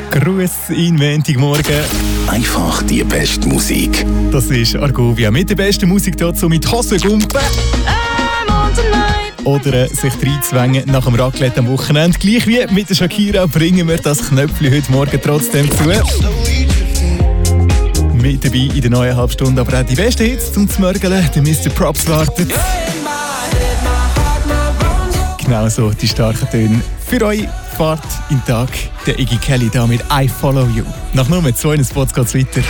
Gruß in Montagmorgen. Einfach die beste Musik. Das ist Argovia mit der besten Musik dazu mit Hosengumpen. Oder sich reinzwängen nach dem Raclette am Wochenende. Gleich wie mit der Shakira bringen wir das Knöpfchen heute Morgen trotzdem zu. Mit dabei in der neuen Halbstunde aber auch die besten Hits zum Zmörgeln. Der Mr. Props wartet. Genauso die starken Töne für euch. Fahrt in den Tag. Der Iggy Kelly da mit I Follow You. Nach nur 2 Spots geht es weiter.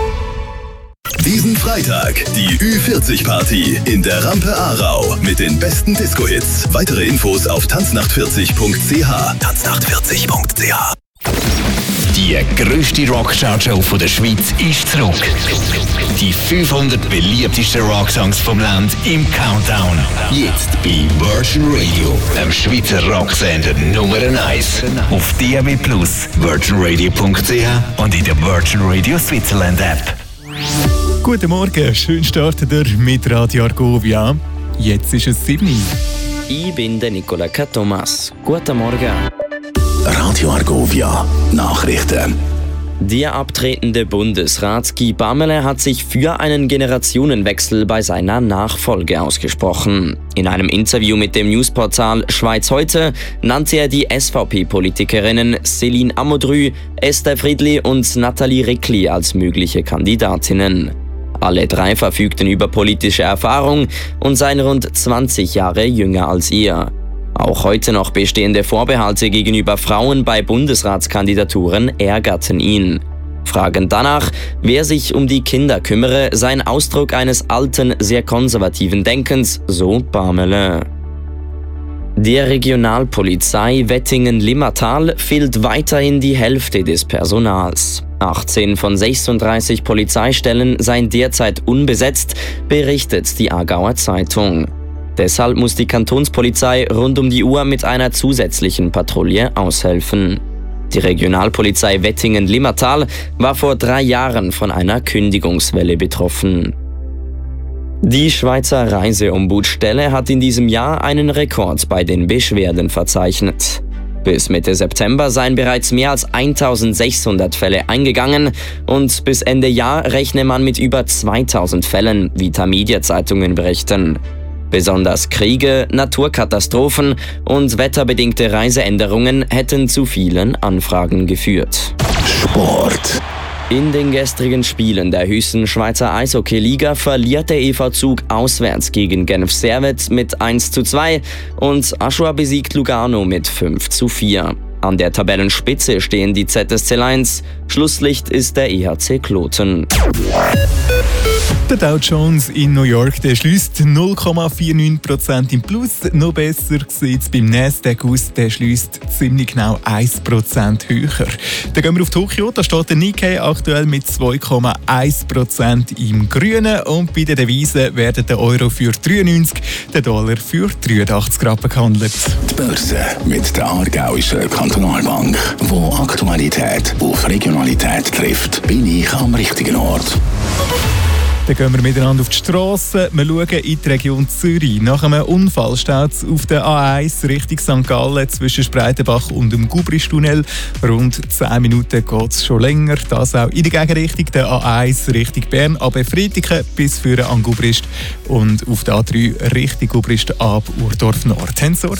Diesen Freitag die Ü40-Party in der Rampe Aarau mit den besten Disco-Hits. Weitere Infos auf tanznacht40.ch. Tanznacht40.ch. Die grösste Rockshow der Schweiz ist zurück. Die 500 beliebtesten Rocksongs vom Land im Countdown. Jetzt bei Virgin Radio, dem Schweizer Rocksender Nummer 1. Auf DAB+, virginradio.ch und in der Virgin Radio Switzerland App. Guten Morgen, schön startet ihr mit Radio Argovia. Jetzt ist es 7 Uhr. Ich bin der Nicola K. Thomas. Guten Morgen. Radio Argovia Nachrichten. Der abtretende Bundesrat Guy Parmelin hat sich für einen Generationenwechsel bei seiner Nachfolge ausgesprochen. In einem Interview mit dem Newsportal Schweiz heute nannte er die SVP-Politikerinnen Céline Amodrü, Esther Friedli und Nathalie Rickli als mögliche Kandidatinnen. Alle 3 verfügten über politische Erfahrung und seien rund 20 Jahre jünger als ihr. Auch heute noch bestehende Vorbehalte gegenüber Frauen bei Bundesratskandidaturen ärgerten ihn. Fragend danach, wer sich um die Kinder kümmere, sei ein Ausdruck eines alten, sehr konservativen Denkens, so Parmelin. Der Regionalpolizei Wettingen-Limmatal fehlt weiterhin die Hälfte des Personals. 18 von 36 Polizeistellen seien derzeit unbesetzt, berichtet die Aargauer Zeitung. Deshalb muss die Kantonspolizei rund um die Uhr mit einer zusätzlichen Patrouille aushelfen. Die Regionalpolizei Wettingen-Limmatal war vor 3 Jahren von einer Kündigungswelle betroffen. Die Schweizer Reiseombudsstelle hat in diesem Jahr einen Rekord bei den Beschwerden verzeichnet. Bis Mitte September seien bereits mehr als 1600 Fälle eingegangen und bis Ende Jahr rechne man mit über 2000 Fällen, wie Tamedia-Zeitungen berichten. Besonders Kriege, Naturkatastrophen und wetterbedingte Reiseänderungen hätten zu vielen Anfragen geführt. Sport. In den gestrigen Spielen der höchsten Schweizer Eishockey-Liga verliert der EV Zug auswärts gegen Genf Servette mit 1:2 und Aschua besiegt Lugano mit 5:4. An der Tabellenspitze stehen die ZSC Lions. Schlusslicht ist der EHC Kloten. Der Dow Jones in New York, der schließt 0,49% im Plus. Noch besser sieht es beim Nasdaq aus, der schließt ziemlich genau 1% höher. Dann gehen wir auf Tokio, da steht der Nikkei aktuell mit 2,1% im Grünen und bei den Devisen werden der Euro für 93, der Dollar für 83 Rappen gehandelt. Die Börse mit der Aargauischen Kantonalbank, wo Aktualität auf Regionalität trifft, bin ich am richtigen Ort. Dann gehen wir miteinander auf die Strasse. Wir schauen in die Region Zürich. Nach einem Unfall steht es auf der A1 Richtung St. Gallen zwischen Spreitenbach und dem Gubristunnel. Rund 10 Minuten geht es schon länger. Das auch in die Gegenrichtung der A1 Richtung Bern, ab Fritiken bis für an Gubrist. Und auf der A3 Richtung Gubrist ab Urdorf Nord. Haben Sorge.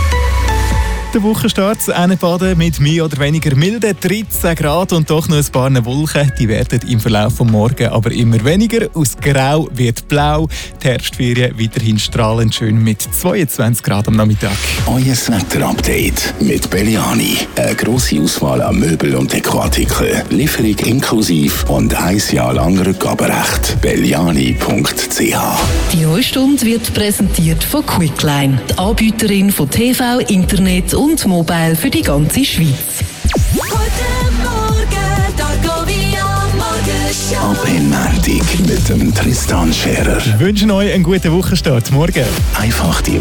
Der Wochenstart Baden mit mehr oder weniger milden 13 Grad und doch noch ein paar Wolken. Die werden im Verlauf des Morgens aber immer weniger. Aus Grau wird blau. Die Herbstferien weiterhin strahlend schön mit 22 Grad am Nachmittag. Euer Wetterupdate mit Belliani. Eine grosse Auswahl an Möbel- und Dekoartikeln. Lieferung inklusiv und 1 Jahr lang Rückgaberecht. Belliani.ch. Die neue Stunde wird präsentiert von Quickline, die Anbieterin von TV, Internet und Mobile für die ganze Schweiz. Guten Morgen, Argovia Morgenshow. Ab in Montag mit dem Tristan Scherer. Ich wünsche euch einen guten Wochenstart. Morgen. Einfach die